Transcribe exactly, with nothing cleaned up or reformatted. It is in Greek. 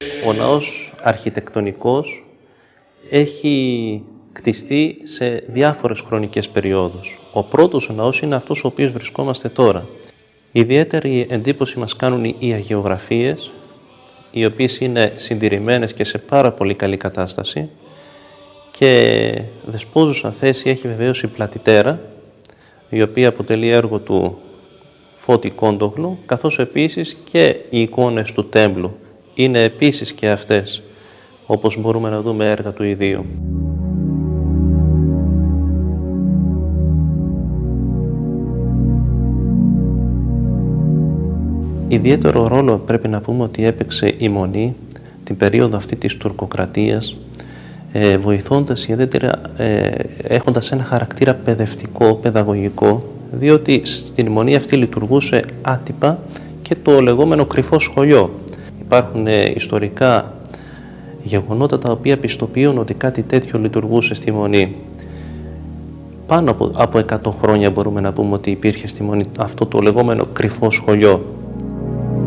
Ο ναός αρχιτεκτονικός έχει κτιστεί σε διάφορες χρονικές περιόδους. Ο πρώτος ναός είναι αυτός ο οποίος βρισκόμαστε τώρα. Ιδιαίτερη εντύπωση μας κάνουν οι αγεωγραφίες, οι οποίες είναι συντηρημένες και σε πάρα πολύ καλή κατάσταση, και δεσπόζουσα θέση έχει βεβαίως η πλατητέρα, η οποία αποτελεί έργο του Φώτη Κόντογλου, καθώς επίσης και οι εικόνες του τέμπλου είναι επίσης και αυτές, όπως μπορούμε να δούμε, έργα του ιδίου. Ιδιαίτερο ρόλο πρέπει να πούμε ότι έπαιξε η Μονή την περίοδο αυτή της τουρκοκρατίας, ε, βοηθώντας ιδιαίτερα, ε, έχοντας ένα χαρακτήρα παιδευτικό, παιδαγωγικό, διότι στην Μονή αυτή λειτουργούσε άτυπα και το λεγόμενο κρυφό σχολείο. Υπάρχουν ε, ιστορικά γεγονότα τα οποία πιστοποιούν ότι κάτι τέτοιο λειτουργούσε στη Μονή. Πάνω από, από εκατό χρόνια μπορούμε να πούμε ότι υπήρχε στη Μονή αυτό το λεγόμενο κρυφό σχολείο.